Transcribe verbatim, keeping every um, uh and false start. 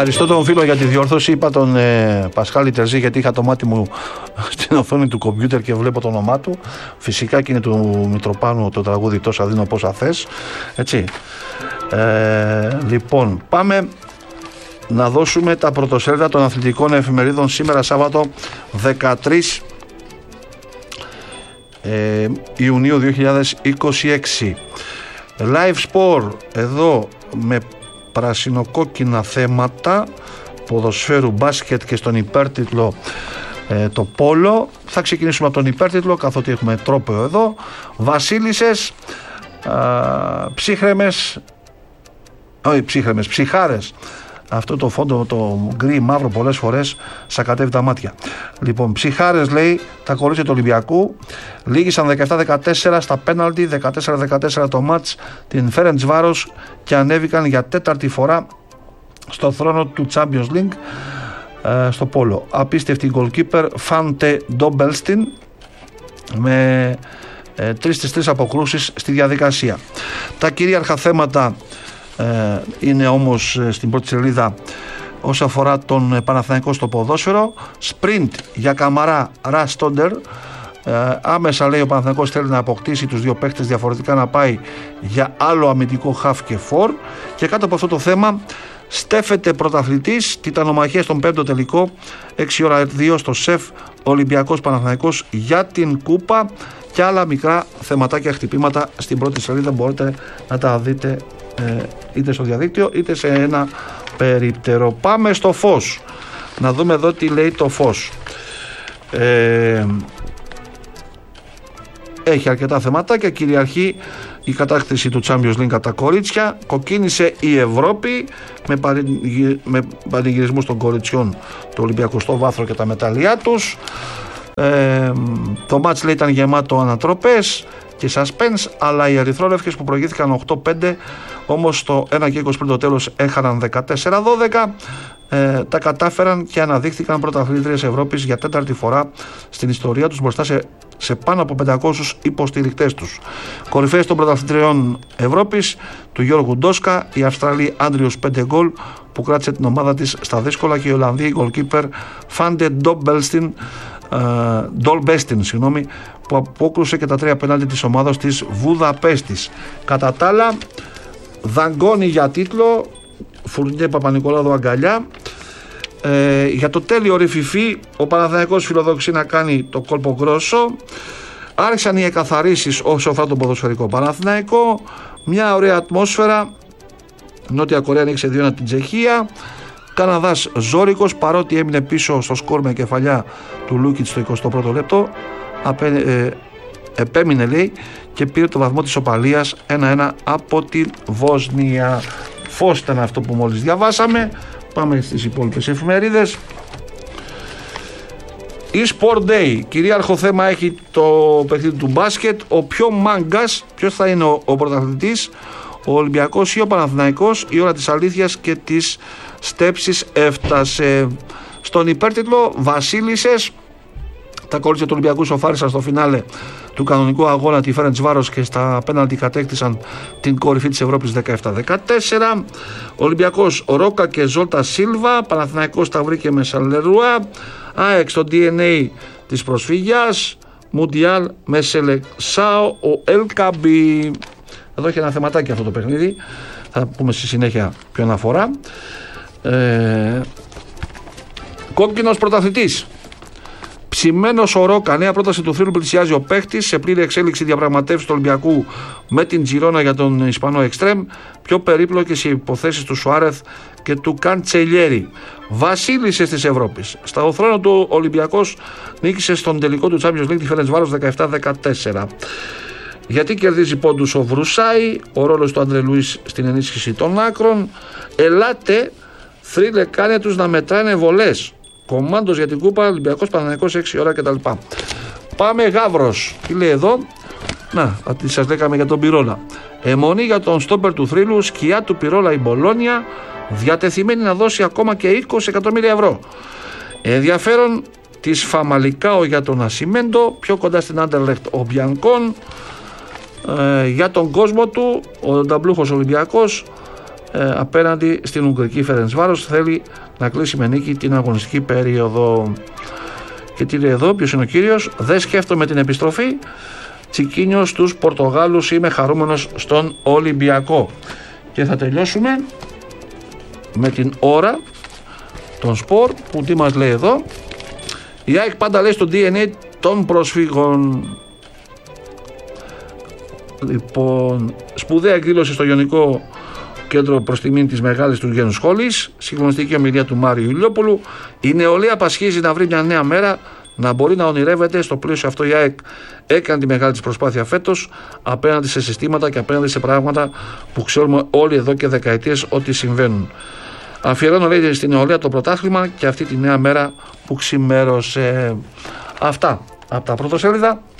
Ευχαριστώ τον φίλο για τη διόρθωση. Είπα τον ε, Πασχάλη Τερζή, γιατί είχα το μάτι μου στην οθόνη του κομπιούτερ και βλέπω το όνομά του. Φυσικά και είναι του Μητροπάνου το τραγούδι «Τόσα δίνω πόσα θες». Έτσι. Ε, λοιπόν, πάμε να δώσουμε τα πρωτοσέλιδα των αθλητικών εφημερίδων σήμερα Σάββατο δεκατρείς ε, Ιουνίου δύο χιλιάδες είκοσι έξι. Live Sport εδώ με πρασινοκόκκινα θέματα ποδοσφαίρου, μπάσκετ και στον υπέρτιτλο ε, το πόλο. Θα ξεκινήσουμε από τον υπέρτιτλο, καθότι έχουμε τρόπο εδώ. Βασίλισσες, α, ψύχρεμες, όχι ψύχρεμες, ψυχάρες. Αυτό το φόντο, το γκρι μαύρο πολλές φορές σακατεύει τα μάτια. Λοιπόν, ψυχάρες λέει τα κορίτσια του Ολυμπιακού. Λήγησαν δεκαεπτά δεκατέσσερα στα πέναλτι, δεκατέσσερα δεκατέσσερα το μάτς την Φέρεντσβάρος και ανέβηκαν για τέταρτη φορά στο θρόνο του Champions League ε, στο πόλο. Απίστευτη goalkeeper Φάντε Ντόμπελστιν με ε, τρεις στις τρεις αποκρούσεις στη διαδικασία. Τα κυρίαρχα θέματα Ε, είναι όμως στην πρώτη σελίδα όσον αφορά τον Παναθηναϊκό στο ποδόσφαιρο. Σπριντ για Καμαρά, Ραστόντερ. Ε, άμεσα λέει ο Παναθηναϊκός θέλει να αποκτήσει τους δύο παίκτες, διαφορετικά να πάει για άλλο αμυντικό χαφ και φορ. Και κάτω από αυτό το θέμα στέφεται πρωταθλητής, τιτανομαχία στον πέμπτο τελικό, έξι ώρα δύο στο ΣΕΦ Ολυμπιακός Παναθηναϊκός για την κούπα και άλλα μικρά θεματάκια, χτυπήματα στην πρώτη σελίδα. Μπορείτε να τα δείτε ε, είτε στο διαδίκτυο είτε σε ένα περίπτερο. Πάμε στο φως να δούμε εδώ τι λέει το φως. ε, έχει αρκετά θεματάκια. Κυριαρχεί η κατάκτηση του Champions League κατά κορίτσια. Κοκκίνησε η Ευρώπη με, πανηγυ... με πανηγυρισμούς των κοριτσιών του Ολυμπιακού στο βάθρο και τα μετάλλια τους. Ε, το μάτς λέει ήταν γεμάτο ανατροπές και suspense, αλλά οι ερυθρόλευκες που προηγήθηκαν οκτώ πέντε, όμως στο ένα και είκοσι πριν το τέλος έχαναν δεκατέσσερα δώδεκα. Ε, τα κατάφεραν και αναδείχθηκαν πρωταθλήτριες Ευρώπης για τέταρτη φορά στην ιστορία τους μπροστά σε, σε πάνω από πεντακόσιους υποστηρικτές τους. Κορυφαίες των πρωταθλητριών Ευρώπης του Γιώργου Ντόσκα, η Αυστραλή Άντριος πέντε γκολ που κράτησε την ομάδα της στα δύσκολα, και η Ολλανδή goalkeeper Φάντε Ντόμπελστιν Ντολμπέστιν, συγγνώμη, που απόκρουσε και τα τρία πέναλτι της ομάδας της Βουδαπέστης. Κατά τα άλλα, δαγκώνει για τίτλο Φουρνιέ Παπα-Νικολάδου αγκαλιά. Ε, για το τέλειο ρηφιφί ο Παναθηναϊκός φιλοδοξεί να κάνει το κόλπο γκρόσο. Άρχισαν οι εκαθαρίσεις όσο αφορά τον ποδοσφαιρικό Παναθηναϊκό. Μια ωραία ατμόσφαιρα. Νότια Κορέα ανοίξει δύο ένα την Τσεχία. Καναδάς ζόρικος, παρότι έμεινε πίσω στο σκορ με κεφαλιά του Λούκιτς στο εικοστό πρώτο λεπτό. Απέ, ε, επέμεινε λέει και πήρε το βαθμό της οπαλίας ένα ένα από την Βοσνία. Φως ήταν αυτό που μόλις διαβάσαμε. Πάμε στις υπόλοιπες εφημερίδες. Η Sport Day, κυρίαρχο θέμα έχει το παιχνίδι του μπάσκετ. Ο πιο μάγκας, ποιος θα είναι ο, ο πρωταθλητής, ο Ολυμπιακός ή ο Παναθηναϊκός? Η ώρα της αλήθειας και της στέψης έφτασε. Στον υπέρτιτλο, Βασίλισσες, τα κορίτσια του Ολυμπιακού σοφάρισαν στο φινάλε του κανονικού αγώνα τη Φέρεντσβάρος και στα πέναλτι κατέκτησαν την κορυφή της Ευρώπης δεκαεπτά δεκατέσσερα. Ολυμπιακός Ρόκα και Ζόλτα Σίλβα, Παναθηναϊκός τα βρήκε με Σαλερουά. ΑΕΚ στο ντι εν έι της προσφυγιάς, Μουντιάλ με Σελεξάο ο Ελκαμπή. Εδώ έχει ένα θεματάκι αυτό το παιχνίδι, θα πούμε στη συνέχεια ποιο αναφορά. ε, Κόκκινος πρωταθλητής, ψημένος ο Ρόκα, νέα πρόταση του θρύλου, πλησιάζει ο παίχτης σε πλήρη εξέλιξη διαπραγματεύσεις του Ολυμπιακού με την Τζιρόνα για τον Ισπανό εξτρέμ. Πιο περίπλοκες οι υποθέσεις του Σουάρεθ και του Καντσελιέρη. Βασίλισσες της Ευρώπης. Στα οθρόνα του Ολυμπιακός νίκησε στον τελικό του Champions League τη Φερεντσβάρος δεκαεπτά δεκατέσσερα. Γιατί κερδίζει πόντους ο Βρουσάη, ο ρόλος του Άντρε Λουίς στην ενίσχυση των άκρων. Ελάτε, θρύλε κάνε τους να μετράνε βολές. Κομμάντος για την κούπα, Ολυμπιακός Παναθηναϊκός έξι ώρα κτλ. Πάμε Γαύρος. Τι λέει εδώ? Να, τι σας λέγαμε για τον Πυρόλα. Αιμονή για τον στόπερ του θρύλου, σκιά του Πυρόλα η Μπολόνια, διατεθειμένη να δώσει ακόμα και είκοσι εκατομμύρια ευρώ. Ενδιαφέρον της Φαμαλικάο για τον Ασιμέντο, πιο κοντά στην Άντερλεχτ ο Μπιανκόν. Ε, για τον κόσμο του, ο νταμπλούχος Ολυμπιακός ε, απέναντι στην Ουγγρική Φερεντσβάρος. Θέλει να κλείσει με νίκη την αγωνιστική περίοδο. Και τι λέει εδώ, ποιος είναι ο κύριος? Δεν σκέφτομαι την επιστροφή. Τσικίνιο στους Πορτογάλους, είμαι χαρούμενος στον Ολυμπιακό. Και θα τελειώσουμε με την ώρα των σπορ που τι μας λέει εδώ. Η ΑΕΚ πάντα λέει στο ντι εν έι των προσφύγων. Λοιπόν, σπουδαία εκδήλωση στο Ιωνικό Κέντρο προς τιμήν της Μεγάλης του Γένους Σχόλης. Συγκλονιστική ομιλία του Μάριου Ηλιόπουλου. Η νεολαία πασχίζει να βρει μια νέα μέρα, να μπορεί να ονειρεύεται. Στο πλαίσιο αυτό η ΑΕΚ έκανε τη μεγάλη της προσπάθεια φέτος απέναντι σε συστήματα και απέναντι σε πράγματα που ξέρουμε όλοι εδώ και δεκαετίες ότι συμβαίνουν. Αφιερώνω, λέει, στην νεολαία το πρωτάθλημα και αυτή τη νέα μέρα που ξημέρωσε. Αυτά από τα πρωτοσέλιδα.